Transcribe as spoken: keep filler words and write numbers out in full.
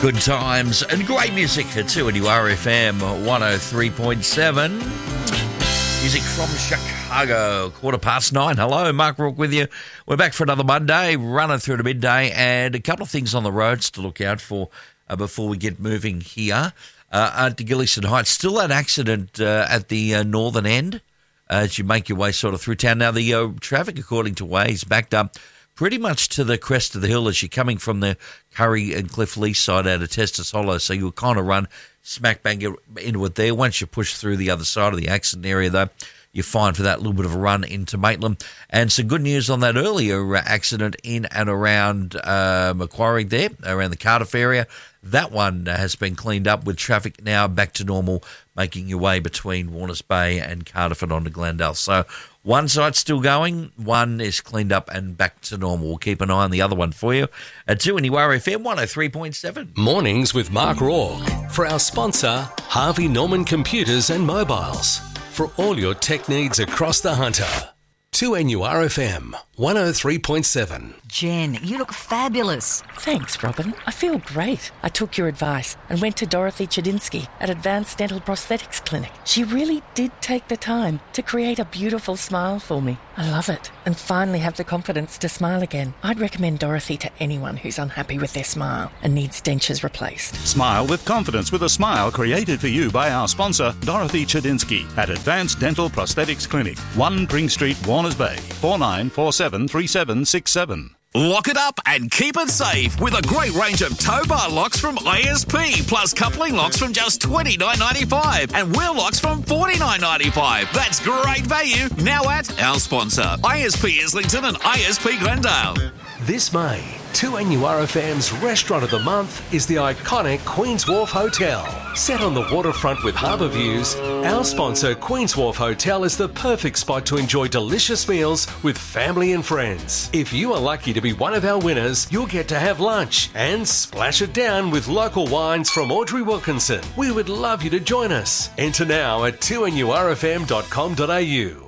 Good times and great music at two N U R F M one oh three point seven. Music from Chicago, quarter past nine. Hello, Mark Rourke with you. We're back for another Monday, running through to midday, and a couple of things on the roads to look out for uh, before we get moving here. Uh, at the Gillieston Heights, still an accident uh, at the uh, northern end uh, as you make your way sort of through town. Now, the uh, traffic, according to Waze, backed up pretty much to the crest of the hill as you're coming from the Curry and Cliff Lee side out of Testus Hollow. So you'll kind of run smack bang into it there. Once you push through the other side of the accident area, though, you're fine for that little bit of a run into Maitland. And some good news on that earlier accident in and around uh, Macquarie there, around the Cardiff area. That one has been cleaned up with traffic now back to normal, making your way between Warners Bay and Cardiff and on to Glendale. So one side's still going, one is cleaned up and back to normal. We'll keep an eye on the other one for you at two N U R F M one oh three point seven. Mornings with Mark Rourke. For our sponsor, Harvey Norman Computers and Mobiles. For all your tech needs across the Hunter. two N U R F M one oh three point seven. Jen, you look fabulous. Thanks, Robin. I feel great. I took your advice and went to Dorothy Chadinsky at Advanced Dental Prosthetics Clinic. She really did take the time to create a beautiful smile for me. I love it and finally have the confidence to smile again. I'd recommend Dorothy to anyone who's unhappy with their smile and needs dentures replaced. Smile with confidence with a smile created for you by our sponsor, Dorothy Chadinsky at Advanced Dental Prosthetics Clinic, one Pring Street, Warners Bay, four nine four seven three seven six seven. Lock it up and keep it safe with a great range of tow bar locks from I S P, plus coupling locks from just twenty-nine ninety-five and wheel locks from forty-nine ninety-five. That's great value now at our sponsor, I S P Islington and I S P Glendale. This May, two N U R F M's Restaurant of the Month is the iconic Queen's Wharf Hotel. Set on the waterfront with harbour views, our sponsor Queen's Wharf Hotel is the perfect spot to enjoy delicious meals with family and friends. If you are lucky to be one of our winners, you'll get to have lunch and splash it down with local wines from Audrey Wilkinson. We would love you to join us. Enter now at two N U R F M dot com dot A U.